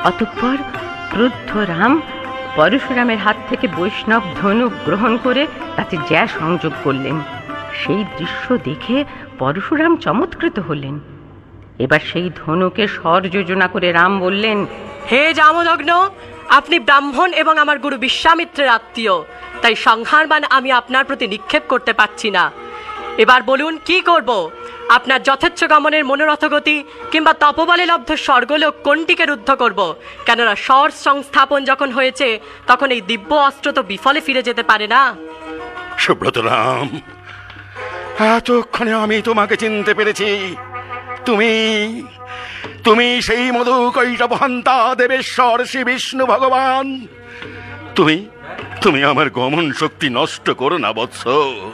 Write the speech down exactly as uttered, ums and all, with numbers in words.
অতঃপর ক্রুদ্ধ রাম পরশুরামের হাত থেকে বৈষ্ণব ধনুক গ্রহণ করে তাতে জ্যা সংযোগ করলেন। সেই দৃশ্য দেখে পরশুরাম চমৎকৃত হলেন। এবার সেই ধনুকে স্বর যোজনা করে রাম বললেন, হে জামদগ্ন, আপনি ব্রাহ্মণ এবং আমার গুরু বিশ্বামিত্রের আত্মীয়, তাই সংহার বাণ আমি আপনার প্রতি নিক্ষেপ করতে পারছি না। এবার বলুন কি করব? আপনার যথেচ্ছ গমনের মনোরথ গতি কিংবা তপবলে লব্ধ স্বর্গলোক কোনটিকে রুদ্ধ করব? কেননা স্বর সংস্থাপন যখন হয়েছে তখন এই দিব্য অস্ত্র তো বিফলে ফিরে যেতে পারে না। সুব্রত রাম, এতক্ষণে আমি তোমাকে চিনতে পেরেছি। তুমি তুমি সেই মধু কৈটবহন্তা দেবেশ্বর শ্রী বিষ্ণু ভগবান। তুমি তুমি আমার গমন শক্তি নষ্ট করো না বৎস।